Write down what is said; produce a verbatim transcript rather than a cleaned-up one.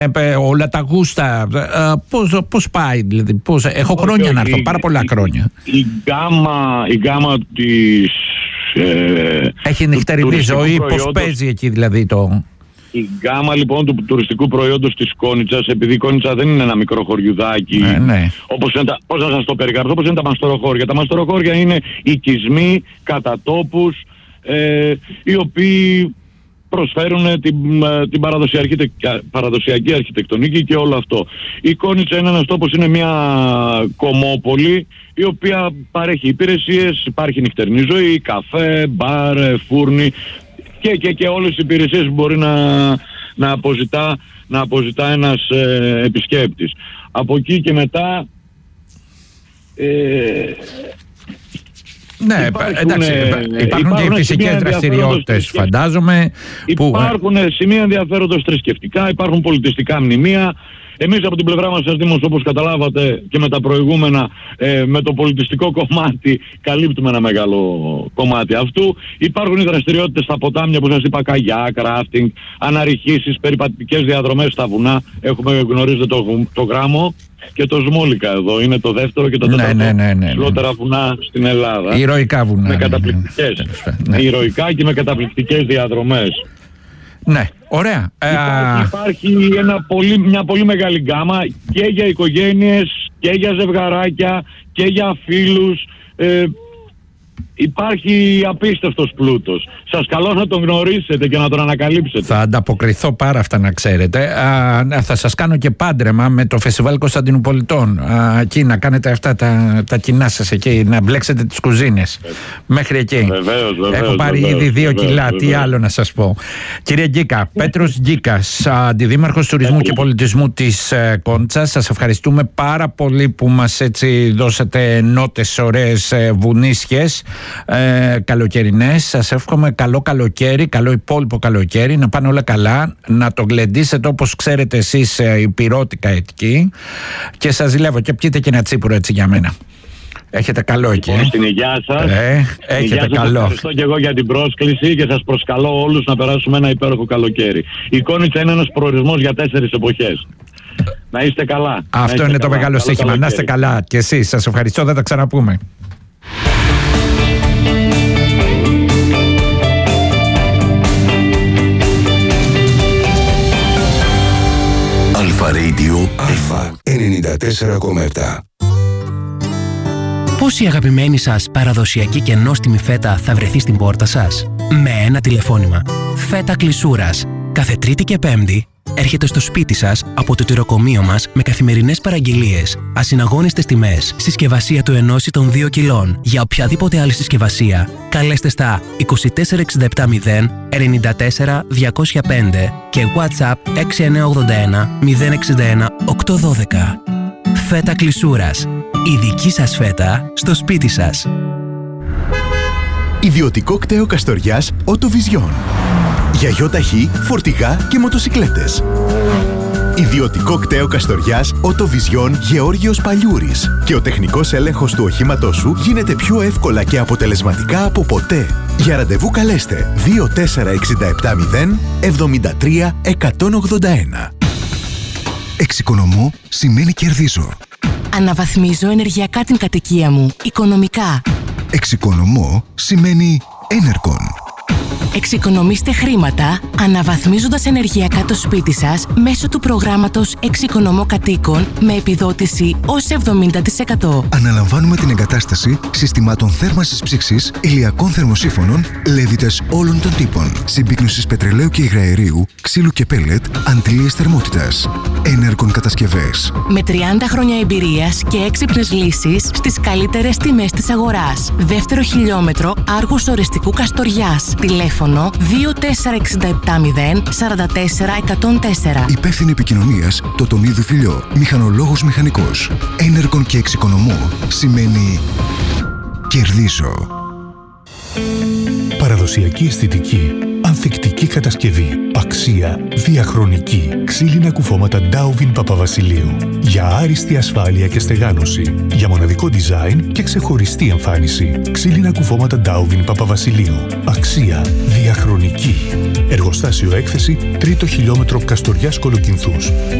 όλα τα γούστα. Πώς, πώς πάει, δηλαδή, πώς, έχω okay, χρόνια okay, να έρθω, η, πάρα πολλά η, χρόνια. Η γκάμα, η γκάμα της... Ε, έχει νυχτερινή ζωή, πώς παίζει εκεί δηλαδή το... Η γκάμα λοιπόν του τουριστικού προϊόντος της Κόνιτσας, επειδή η Κόνιτσα δεν είναι ένα μικρό χωριουδάκι, ναι, ναι. όπως είναι τα, πώς να σας το περιγράψω, όπως είναι τα μαστοροχώρια. Τα μαστοροχώρια είναι οικισμοί κατά τόπους, ε, οι οποίοι προσφέρουν την, την παραδοσιακή, παραδοσιακή αρχιτεκτονική και όλο αυτό. Η Κόνιτσα είναι ένας τόπος, είναι μια κομμόπολη η οποία παρέχει υπηρεσίες, υπάρχει νυχτερινή ζωή, καφέ, μπαρ, φούρνη και, και, και όλες οι υπηρεσίες που μπορεί να, να, αποζητά, να αποζητά ένας ε, επισκέπτης. Από εκεί και μετά... Ε, ναι, υπάρχουν, εντάξει, υπάρχουν, υπάρχουν και οι φυσικές δραστηριότητες, φαντάζομαι. Υπάρχουν που... σημεία ενδιαφέροντος θρησκευτικά, υπάρχουν πολιτιστικά μνημεία. Εμείς από την πλευρά μας, σας Δήμος, όπως καταλάβατε και με τα προηγούμενα, ε, με το πολιτιστικό κομμάτι καλύπτουμε ένα μεγάλο κομμάτι αυτού. Υπάρχουν οι δραστηριότητες στα ποτάμια που σας είπα, καγιά, ράφτινγκ, αναρριχήσεις, περιπατητικές διαδρομές στα βουνά. Έχουμε, γνωρίζετε, το, το Γράμμο και το Σμόλικα εδώ. Είναι το δεύτερο και το τέταρτο ναι, ναι, ναι, ναι, ψηλότερα βουνά στην Ελλάδα. Ηρωικά βουνά. Με καταπληκτικές. Ναι, ναι. Ηρωικά και με καταπληκτικές διαδρομές. Ναι, ωραία. Υπάρχει, υπάρχει ένα πολύ, μια πολύ μεγάλη γκάμα και για οικογένειες και για ζευγαράκια και για φίλους. Ε, υπάρχει απίστευτος πλούτος. Σας καλώ να τον γνωρίσετε και να τον ανακαλύψετε. Θα ανταποκριθώ πάρα αυτά, να ξέρετε. Α, θα σας κάνω και πάντρεμα με το Φεστιβάλ Κωνσταντινουπολιτών. Α, εκεί να κάνετε αυτά τα, τα κοινά σας εκεί, να μπλέξετε τις κουζίνες. Ε, Μέχρι εκεί. Βεβαίως, βεβαίως, Έχω πάρει βεβαίως, ήδη δύο βεβαίως, κιλά. βεβαίως. Τι άλλο να σας πω. Κύριε Γκίκα, Πέτρος Γκίκας, αντιδήμαρχος τουρισμού και πολιτισμού της Κόντσας. Σας ευχαριστούμε πάρα πολύ που μας έτσι δώσατε νότες ωραίες βουνίσιες. Ε, καλοκαιρινές. Σας εύχομαι καλό καλοκαίρι, καλό υπόλοιπο καλοκαίρι, να πάνε όλα καλά, να το γλεντήσετε όπως ξέρετε εσείς υπηρώτικα εκεί, και σας ζηλεύω και πιείτε και ένα τσίπουρο έτσι για μένα. Έχετε καλό εκεί. Λοιπόν, στην υγειά σας. Ε, έχετε υγειά σας. καλό. Ευχαριστώ και εγώ για την πρόσκληση και σας προσκαλώ όλους να περάσουμε ένα υπέροχο καλοκαίρι. Η Κόνιτσα είναι ένας προορισμός για τέσσερις εποχές. Να είστε καλά. Αυτό είστε είναι καλά. το μεγάλο στοίχημα. Να είστε καλά και εσείς. Σας ευχαριστώ, θα τα ξαναπούμε. Αλφα Radio Αλφα ενενήντα τέσσερα κόμμα επτά. Πώς η αγαπημένη σας παραδοσιακή και νόστιμη φέτα θα βρεθεί στην πόρτα σας? Με ένα τηλεφώνημα. Φέτα Κλεισούρας. Κάθε Τρίτη και Πέμπτη έρχεται στο σπίτι σας από το τυροκομείο μας με καθημερινές παραγγελίες, ασυναγώνιστες τιμές, συσκευασία του ενός ή των δύο κιλών. Για οποιαδήποτε άλλη συσκευασία, καλέστε στα είκοσι τέσσερα εξήντα επτά μηδέν ενενήντα τέσσερα διακόσια πέντε και WhatsApp έξι εννιά ογδόντα ένα μηδέν εξήντα ένα οκτακόσια δώδεκα. Φέτα Κλεισούρας. Η δική σας φέτα στο σπίτι σας. Ιδιωτικό κτέο Καστοριάς Οτοβιζιόν. Για γιοταχή, φορτηγά και μοτοσικλέτες. Ιδιωτικό κτέο Καστοριάς Οτοβιζιόν Γεώργιος Παλιούρης. Και ο τεχνικός έλεγχος του οχήματός σου γίνεται πιο εύκολα και αποτελεσματικά από ποτέ. Για ραντεβού καλέστε δύο τέσσερα εξήντα επτά μηδέν εβδομήντα τρία εκατόν ογδόντα ένα. Εξοικονομώ σημαίνει κερδίζω. Αναβαθμίζω ενεργειακά την κατοικία μου, οικονομικά. Εξοικονομώ σημαίνει Enercon. Εξοικονομήστε χρήματα αναβαθμίζοντας ενεργειακά το σπίτι σας μέσω του προγράμματος Εξοικονομώ Κατοίκων με επιδότηση ως εβδομήντα τοις εκατό. Αναλαμβάνουμε την εγκατάσταση συστημάτων θέρμανσης ψήξης, ηλιακών θερμοσύφωνων, λέβητες όλων των τύπων, συμπίκνωσης πετρελαίου και υγραερίου, ξύλου και πέλετ, αντλίες θερμότητας. Enercon κατασκευές. Με τριάντα χρόνια εμπειρίας και έξυπνες λύσεις στις καλύτερες τιμές της αγοράς. Δεύτερο χιλιόμετρο Άργους Οριστικού Καστοριάς. Τηλέφωνο δύο τέσσερα εξήντα επτά μηδέν σαράντα τέσσερα εκατόν τέσσερα. Υπεύθυνη επικοινωνίας Τοτονίδου Φιλιό. Μηχανολόγος μηχανικός. Enercon και εξοικονομώ σημαίνει κερδίζω. Παραδοσιακή αισθητική Ανθεκτική κατασκευή. Αξία διαχρονική. Ξύλινα κουφώματα Ντάουβιν Παπαβασιλείου. Για άριστη ασφάλεια και στεγάνωση. Για μοναδικό design και ξεχωριστή εμφάνιση. Ξύλινα κουφώματα Ντάουβιν Παπαβασιλείου. Αξία διαχρονική. Εργοστάσιο έκθεση τρίτο χιλιόμετρο Καστοριάς Κολοκυνθούς.